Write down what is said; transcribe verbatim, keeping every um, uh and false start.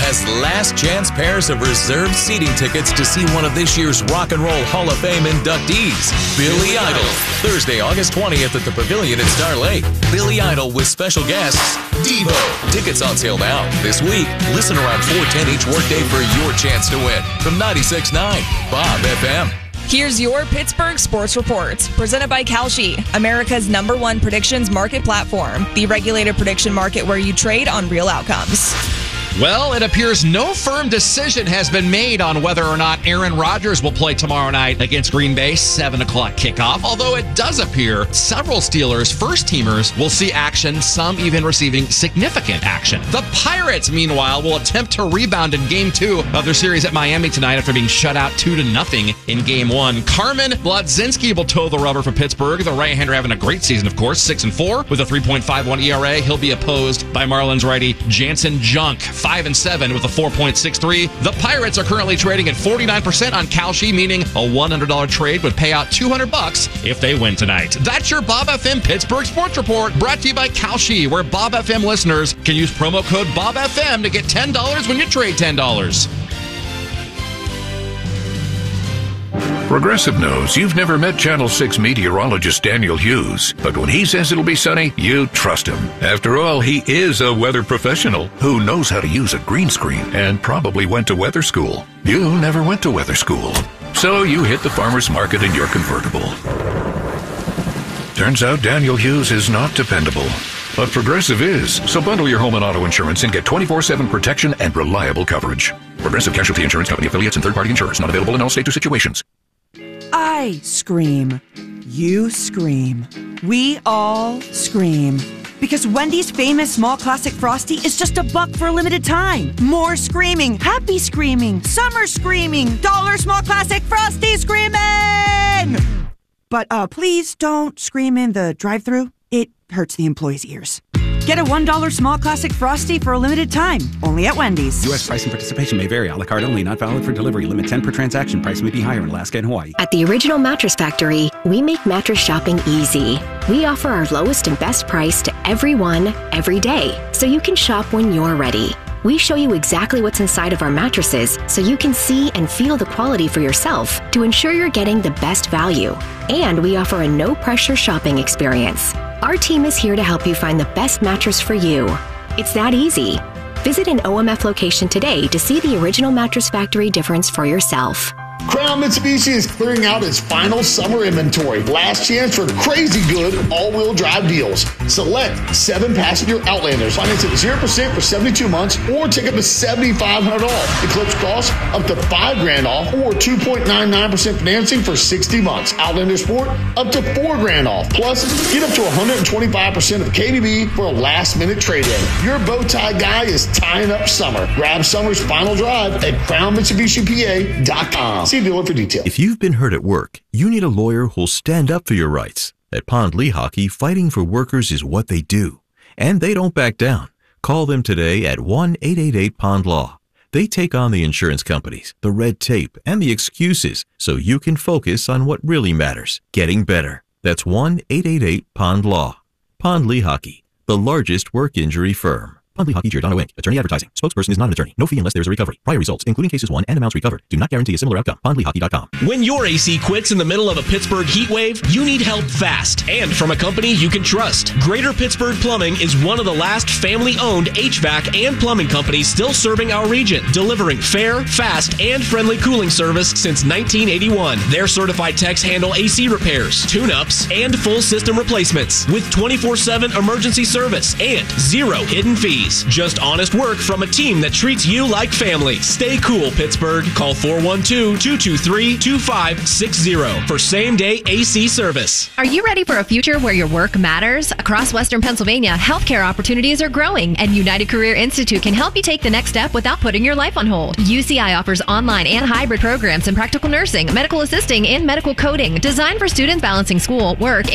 has last chance pairs of reserved seating tickets to see one of this year's Rock and Roll Hall of Fame inductees, Billy Idol. Thursday, August twentieth at the Pavilion at Star Lake. Billy Idol with special guests, Devo. Tickets on sale now. This week, listen around four ten each workday for your chance to win. From ninety-six point nine, Bob F M. Here's your Pittsburgh Sports Report, presented by Kalshi, America's number one predictions market platform, the regulated prediction market where you trade on real outcomes. Well, it appears no firm decision has been made on whether or not Aaron Rodgers will play tomorrow night against Green Bay, seven o'clock kickoff, although it does appear several Steelers first-teamers will see action, some even receiving significant action. The Pirates, meanwhile, will attempt to rebound in Game two of their series at Miami tonight after being shut out two to nothing in Game one. Carmen Blodzinski will toe the rubber for Pittsburgh. The right-hander having a great season, of course, six and four with a three point five one E R A. He'll be opposed by Marlins righty Jansen Junk, five and seven with a four point six three. The Pirates are currently trading at forty-nine percent on Kalshi, meaning a one hundred dollars trade would pay out two hundred bucks if they win tonight. That's your Bob F M Pittsburgh Sports Report, brought to you by Kalshi, where Bob F M listeners can use promo code Bob F M to get ten dollars when you trade ten dollars. Progressive knows you've never met Channel six meteorologist Daniel Hughes, but when he says it'll be sunny, you trust him. After all, he is a weather professional who knows how to use a green screen and probably went to weather school. You never went to weather school, so you hit the farmer's market in your convertible. Turns out Daniel Hughes is not dependable, but Progressive is. So bundle your home and auto insurance and get twenty-four seven protection and reliable coverage. Progressive Casualty Insurance Company affiliates and third-party insurers. Not available in all states or situations. I scream. You scream. We all scream. Because Wendy's famous small classic Frosty is just a buck for a limited time. More screaming. Happy screaming. Summer screaming. Dollar small classic Frosty screaming! But uh, please don't scream in the drive-thru. It hurts the employees' ears. Get a one dollar small classic Frosty for a limited time. Only at Wendy's. U S price and participation may vary. A la carte only. Not valid for delivery. Limit ten per transaction. Price may be higher in Alaska and Hawaii. At the Original Mattress Factory, we make mattress shopping easy. We offer our lowest and best price to everyone, every day, so you can shop when you're ready. We show you exactly what's inside of our mattresses so you can see and feel the quality for yourself to ensure you're getting the best value. And we offer a no-pressure shopping experience. Our team is here to help you find the best mattress for you. It's that easy. Visit an O M F location today to see the Original Mattress Factory difference for yourself. Crown Mitsubishi is clearing out its final summer inventory. Last chance for crazy good all-wheel drive deals. Select seven-passenger Outlanders. Finance at zero percent for seventy-two months or take up to seven thousand five hundred dollars off. Eclipse costs up to five grand off or two point nine nine percent financing for sixty months. Outlander Sport up to four grand off. Plus, get up to one hundred twenty-five percent of K D B for a last-minute trade-in. Your bow tie guy is tying up summer. Grab summer's final drive at crown mitsubishi p a dot com. See dealer for details. If you've been hurt at work, you need a lawyer who'll stand up for your rights. At Pond Lehocky, fighting for workers is what they do. And they don't back down. Call them today at one eight eight eight Pond Law. They take on the insurance companies, the red tape, and the excuses so you can focus on what really matters, getting better. That's one eight eight eight Pond Law. Pond Lehocky, the largest work injury firm. Pond Lehocky, Giordano Incorporated. Attorney advertising. Spokesperson is not an attorney. No fee unless there is a recovery. Prior results, including cases won and amounts recovered, do not guarantee a similar outcome. pond lehocky dot com. When your A C quits in the middle of a Pittsburgh heat wave, you need help fast and from a company you can trust. Greater Pittsburgh Plumbing is one of the last family-owned H V A C and plumbing companies still serving our region, delivering fair, fast, and friendly cooling service since nineteen eighty-one. Their certified techs handle A C repairs, tune-ups, and full system replacements with twenty-four seven emergency service and zero hidden fees. Just honest work from a team that treats you like family. Stay cool, Pittsburgh. Call four one two, two two three, two five six zero for same-day A C service. Are you ready for a future where your work matters? Across Western Pennsylvania, healthcare opportunities are growing, and United Career Institute can help you take the next step without putting your life on hold. U C I offers online and hybrid programs in practical nursing, medical assisting, and medical coding, designed for students balancing school, work,